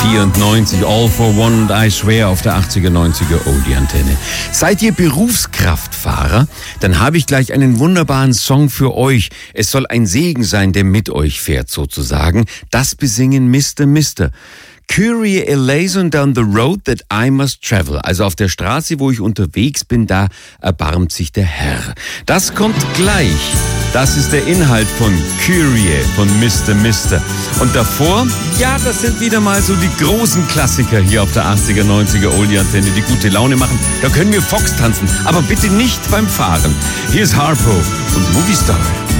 94, All for One und I Swear auf der 80er, 90er Oldie-Antenne. Seid ihr Berufskraftfahrer? Dann habe ich gleich einen wunderbaren Song für euch. Es soll ein Segen sein, der mit euch fährt sozusagen. Das besingen Mr. Mister. Kyrie eleison down the road that I must travel. Also auf der Straße, wo ich unterwegs bin, da erbarmt sich der Herr. Das kommt gleich. Das ist der Inhalt von Kyrie von Mr. Mister. Und davor, ja, das sind wieder mal so die großen Klassiker hier auf der 80er, 90er Oldie-Antenne, die gute Laune machen. Da können wir Fox tanzen, aber bitte nicht beim Fahren. Hier ist Harpo und Movie Star.